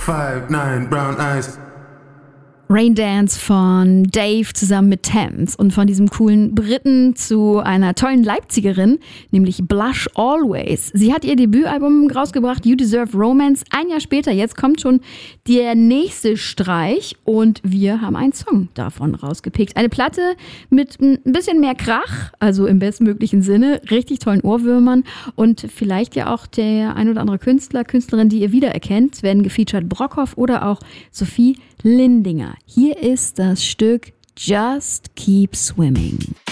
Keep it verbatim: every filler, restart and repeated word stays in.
five, nine, brown eyes. Rain Dance von Dave zusammen mit Thames und von diesem coolen Briten zu einer tollen Leipzigerin, nämlich Blush Always. Sie hat ihr Debütalbum rausgebracht, You Deserve Romance. Ein Jahr später, jetzt kommt schon der nächste Streich und wir haben einen Song davon rausgepickt. Eine Platte mit ein bisschen mehr Krach, also im bestmöglichen Sinne, richtig tollen Ohrwürmern und vielleicht ja auch der ein oder andere Künstler, Künstlerin, die ihr wiedererkennt. Es werden gefeatured Brockhoff oder auch Sophie Lindinger. Hier ist das Stück Just Keep Swimming.